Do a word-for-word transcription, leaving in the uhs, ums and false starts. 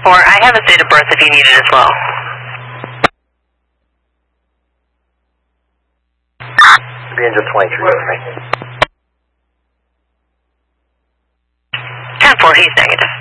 four. I have a date of birth if you need it as well. The engine twenty-three with me. ten four, he's negative.